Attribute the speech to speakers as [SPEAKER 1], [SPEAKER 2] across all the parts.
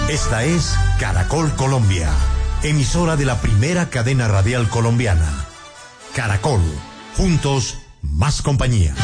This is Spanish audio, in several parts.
[SPEAKER 1] Esta es Caracol Colombia, emisora de la primera cadena radial colombiana. Caracol, juntos, más compañía.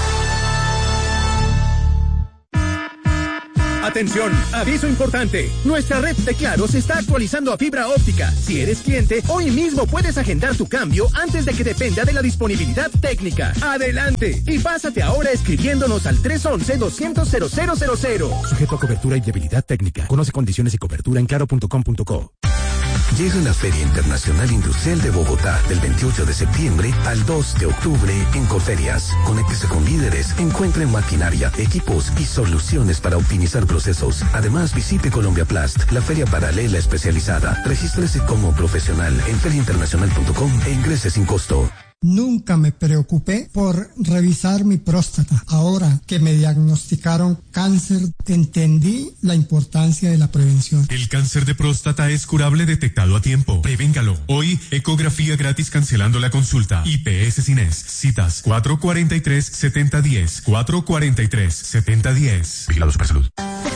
[SPEAKER 2] Atención, aviso importante. Nuestra red de Claro se está actualizando a fibra óptica. Si eres cliente, hoy mismo puedes agendar tu cambio antes de que dependa de la disponibilidad técnica. Adelante y pásate ahora escribiéndonos al 311-200-0000. Sujeto a cobertura y viabilidad técnica. Conoce condiciones y cobertura en claro.com.co.
[SPEAKER 3] Llega la Feria Internacional Industrial de Bogotá del 28 de septiembre al 2 de octubre en Coferias. Conéctese con líderes, encuentren maquinaria, equipos y soluciones para optimizar procesos. Además, visite Colombia Plast, la feria paralela especializada. Regístrese como profesional en feriainternacional.com e ingrese sin costo.
[SPEAKER 4] Nunca me preocupé por revisar mi próstata. Ahora que me diagnosticaron cáncer, entendí la importancia de la prevención.
[SPEAKER 5] El cáncer de próstata es curable detectado a tiempo. Prevéngalo. Hoy, ecografía gratis cancelando la consulta. IPS Cines. Citas 443-7010. 443-7010.
[SPEAKER 6] Vigilado Supersalud.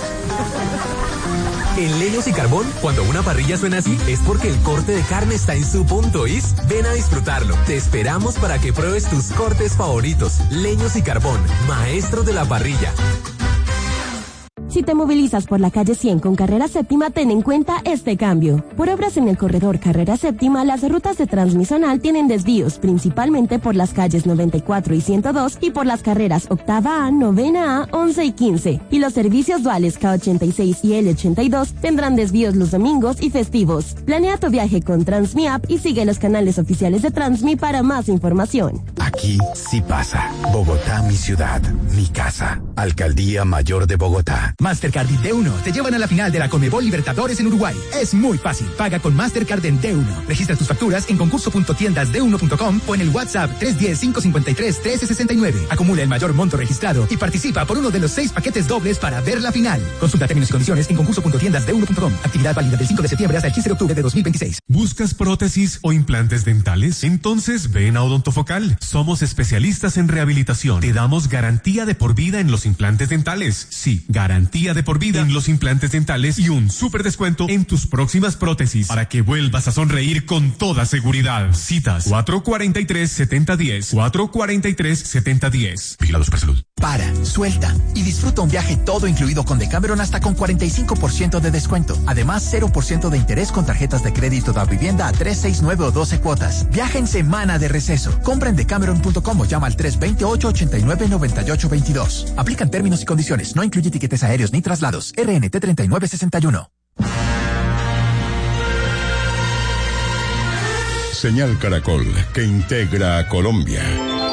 [SPEAKER 7] En Leños y Carbón, cuando una parrilla suena así, es porque el corte de carne está en su punto, ¿is? Ven a disfrutarlo. Te esperamos para que pruebes tus cortes favoritos. Leños y Carbón, maestros de la parrilla.
[SPEAKER 8] Si te movilizas por la calle 100 con Carrera Séptima, ten en cuenta este cambio. Por obras en el corredor Carrera Séptima, las rutas de Transmisional tienen desvíos, principalmente por las calles 94 y 102 y por las carreras Octava A, Novena A, 11 y 15. Y los servicios duales K86 y L82 tendrán desvíos los domingos y festivos. Planea tu viaje con Transmi App y sigue los canales oficiales de Transmi para más información.
[SPEAKER 3] Aquí sí pasa. Bogotá, mi ciudad, mi casa. Alcaldía Mayor de Bogotá.
[SPEAKER 2] Mastercard y D1 te llevan a la final de la Conmebol Libertadores en Uruguay. Es muy fácil. Paga con Mastercard en D1. Registra tus facturas en concurso.tiendasd1.com o en el WhatsApp 310-553-1369. Acumula el mayor monto registrado y participa por uno de los 6 paquetes dobles para ver la final. Consulta términos y condiciones en concurso.tiendasd1.com. Actividad válida del 5 de septiembre hasta el 15 de octubre de 2026.
[SPEAKER 5] ¿Buscas prótesis o implantes dentales? Entonces ven a Odontofocal. Somos especialistas en rehabilitación. Te damos garantía de por vida en los implantes dentales. Sí, garantía de por vida en los implantes dentales y un súper descuento en tus próximas prótesis para que vuelvas a sonreír con toda seguridad. Citas 443-7010. 443-7010.
[SPEAKER 6] Vigilado Supersalud.
[SPEAKER 9] Para, suelta y disfruta un viaje todo incluido con Decameron hasta con 45% de descuento. Además, 0% de interés con tarjetas de crédito da vivienda a 3, 6, 9 o 12 cuotas. Viaja en semana de receso. Compra en decameron.com o llama al 328-89-9822. Aplican términos y condiciones. No incluye tiquetes aéreos ni traslados. RNT 3961.
[SPEAKER 10] Señal Caracol, que integra a Colombia.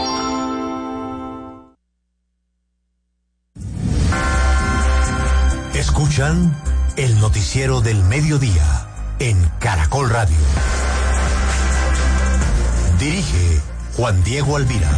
[SPEAKER 1] Escuchan el noticiero del mediodía en Caracol Radio. Dirige Juan Diego Alvira.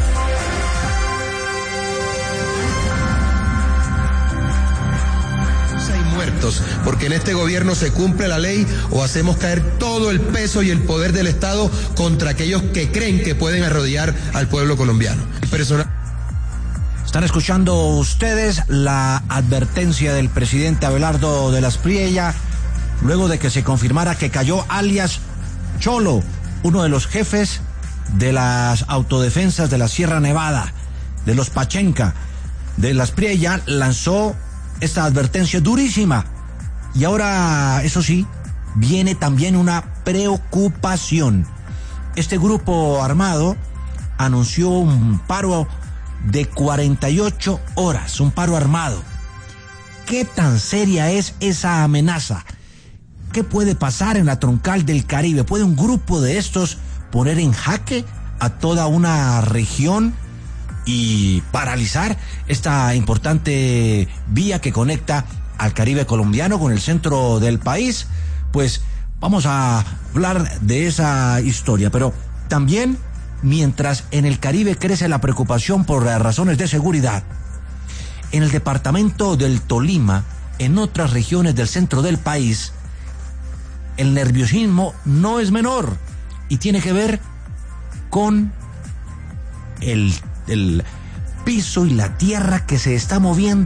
[SPEAKER 11] Muertos, porque en este gobierno se cumple la ley o hacemos caer todo el peso y el poder del Estado contra aquellos que creen que pueden arrodillar al pueblo colombiano.
[SPEAKER 12] Están escuchando ustedes la advertencia del presidente Abelardo de la Espriella luego de que se confirmara que cayó alias Cholo, uno de los jefes de las autodefensas de la Sierra Nevada, de los Pachenca. De la Espriella lanzó esta advertencia durísima. Y ahora, eso sí, viene también una preocupación. Este grupo armado anunció un paro de 48 horas, un paro armado. ¿Qué tan seria es esa amenaza? ¿Qué puede pasar en la troncal del Caribe? ¿Puede un grupo de estos poner en jaque a toda una región y paralizar esta importante vía que conecta al Caribe colombiano con el centro del país? Pues vamos a hablar de esa historia, pero también mientras en el Caribe crece la preocupación por razones de seguridad, en el departamento del Tolima, en otras regiones del centro del país, el nerviosismo no es menor y tiene que ver con el piso y la tierra que se está moviendo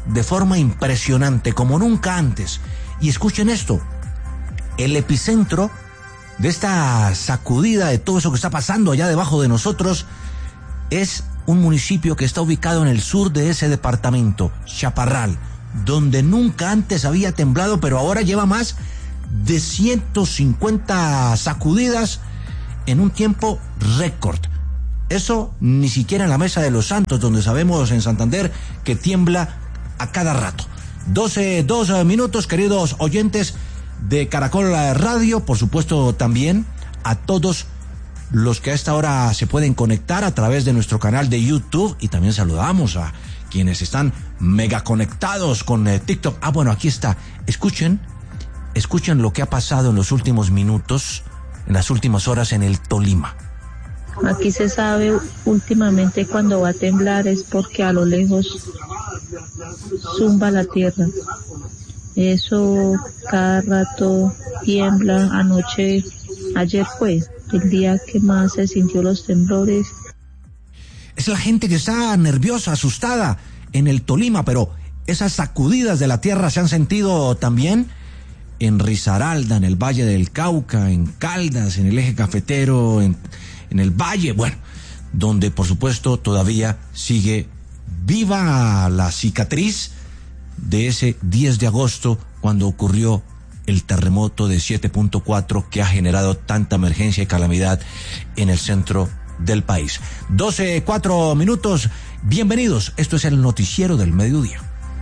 [SPEAKER 12] de forma impresionante, como nunca antes. Y escuchen esto, el epicentro de esta sacudida de todo eso que está pasando allá debajo de nosotros es un municipio que está ubicado en el sur de ese departamento, Chaparral, donde nunca antes había temblado, pero ahora lleva más de 150 sacudidas en un tiempo récord. Eso ni siquiera en la Mesa de los Santos, donde sabemos en Santander que tiembla a cada rato. 12 minutos, queridos oyentes de Caracol Radio, por supuesto también a todos los que a esta hora se pueden conectar a través de nuestro canal de YouTube, y también saludamos a quienes están mega conectados con TikTok. Bueno, aquí está. Escuchen lo que ha pasado en los últimos minutos, en las últimas horas en el Tolima.
[SPEAKER 6] Aquí se sabe últimamente cuando va a temblar es porque a lo lejos zumba la tierra. Eso cada rato tiembla. Ayer fue el día que más se sintió los temblores.
[SPEAKER 12] Es la gente que está nerviosa, asustada en el Tolima, pero esas sacudidas de la tierra se han sentido también en Risaralda, en el Valle del Cauca, en Caldas, en el eje cafetero, en el Valle, bueno, donde por supuesto todavía sigue viva la cicatriz de ese 10 de agosto cuando ocurrió el terremoto de 7.4 que ha generado tanta emergencia y calamidad en el centro del país. 12:04 minutos, bienvenidos, esto es el noticiero del mediodía.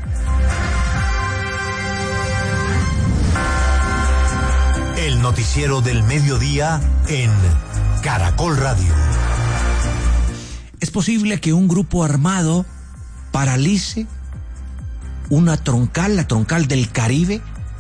[SPEAKER 1] El noticiero del mediodía en Caracol Radio.
[SPEAKER 12] ¿Es posible que un grupo armado paralice una troncal, la troncal del Caribe,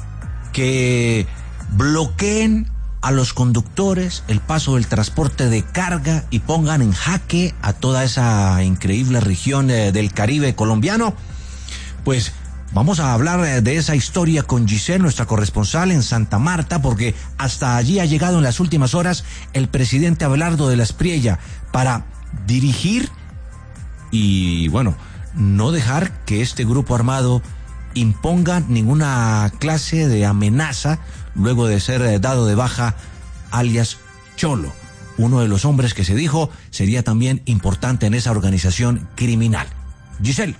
[SPEAKER 12] que bloqueen a los conductores el paso del transporte de carga y pongan en jaque a toda esa increíble región del Caribe colombiano? Pues vamos a hablar de esa historia con Giselle, nuestra corresponsal en Santa Marta, porque hasta allí ha llegado en las últimas horas el presidente Abelardo de la Espriella para dirigir y, bueno, no dejar que este grupo armado imponga ninguna clase de amenaza luego de ser dado de baja alias Cholo, uno de los hombres que se dijo sería también importante en esa organización criminal. Giselle.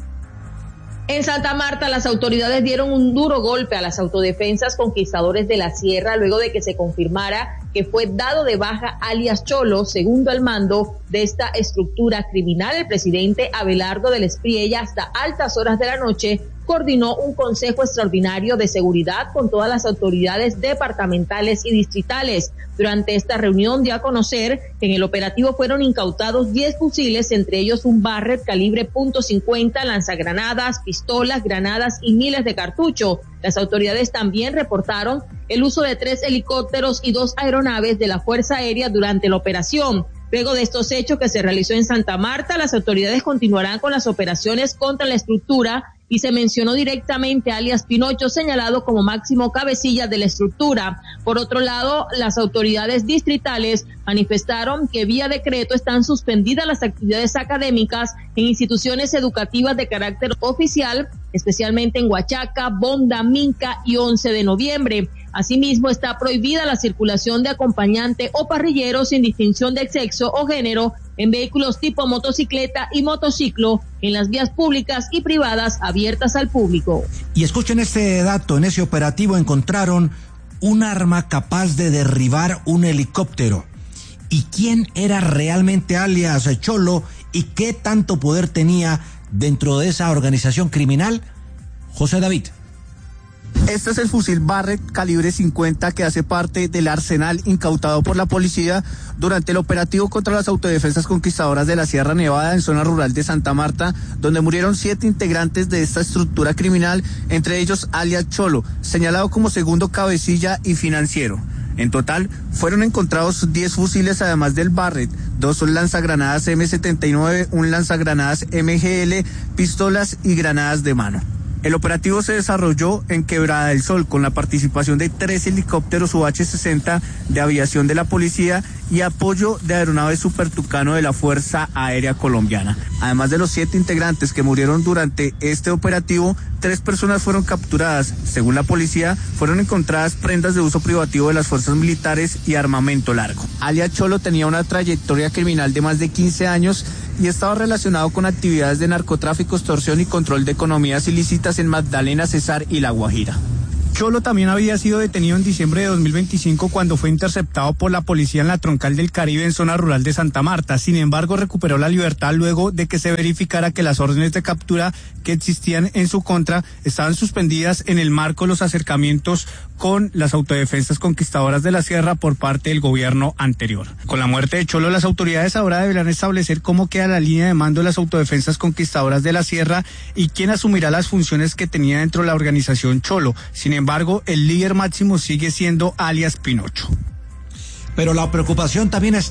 [SPEAKER 13] En Santa Marta, las autoridades dieron un duro golpe a las autodefensas Conquistadores de la Sierra luego de que se confirmara que fue dado de baja alias Cholo, segundo al mando de esta estructura criminal. El presidente Abelardo de la Espriella, hasta altas horas de la noche, coordinó un consejo extraordinario de seguridad con todas las autoridades departamentales y distritales. Durante esta reunión dio a conocer que en el operativo fueron incautados 10 fusiles, entre ellos un Barrett calibre .50, lanzagranadas, pistolas, granadas y miles de cartuchos. Las autoridades también reportaron el uso de 3 helicópteros y 2 aeronaves de la Fuerza Aérea durante la operación. Luego de estos hechos que se realizó en Santa Marta, las autoridades continuarán con las operaciones contra la estructura y se mencionó directamente a alias Pinocho, señalado como máximo cabecilla de la estructura. Por otro lado, las autoridades distritales manifestaron que vía decreto están suspendidas las actividades académicas en instituciones educativas de carácter oficial, especialmente en Huachaca, Bonda, Minca y 11 de noviembre. Asimismo, está prohibida la circulación de acompañante o parrillero sin distinción de sexo o género en vehículos tipo motocicleta y motociclo en las vías públicas y privadas abiertas al público.
[SPEAKER 12] Y escuchen este dato, en ese operativo encontraron un arma capaz de derribar un helicóptero. ¿Y quién era realmente alias Cholo y qué tanto poder tenía dentro de esa organización criminal? José David.
[SPEAKER 14] Este es el fusil Barrett calibre .50 que hace parte del arsenal incautado por la policía durante el operativo contra las autodefensas Conquistadoras de la Sierra Nevada en zona rural de Santa Marta, donde murieron 7 integrantes de esta estructura criminal, entre ellos alias Cholo, señalado como segundo cabecilla y financiero. En total, fueron encontrados 10 fusiles además del Barrett, 2 lanzagranadas M79, un lanzagranadas MGL, pistolas y granadas de mano. El operativo se desarrolló en Quebrada del Sol con la participación de 3 helicópteros UH-60 de aviación de la policía y apoyo de aeronaves Super Tucano de la Fuerza Aérea Colombiana. Además de los 7 integrantes que murieron durante este operativo, 3 personas fueron capturadas. Según la policía, fueron encontradas prendas de uso privativo de las fuerzas militares y armamento largo. Alias Cholo tenía una trayectoria criminal de más de 15 años y estaba relacionado con actividades de narcotráfico, extorsión y control de economías ilícitas en Magdalena, Cesar y La Guajira.
[SPEAKER 15] Cholo también había sido detenido en diciembre de 2025 cuando fue interceptado por la policía en la Troncal del Caribe en zona rural de Santa Marta. Sin embargo, recuperó la libertad luego de que se verificara que las órdenes de captura que existían en su contra estaban suspendidas en el marco de los acercamientos con las autodefensas conquistadoras de la sierra por parte del gobierno anterior. Con la muerte de Cholo, las autoridades ahora deberán establecer cómo queda la línea de mando de las autodefensas conquistadoras de la sierra y quién asumirá las funciones que tenía dentro de la organización Cholo. Sin embargo, el líder máximo sigue siendo alias Pinocho.
[SPEAKER 12] Pero la preocupación también es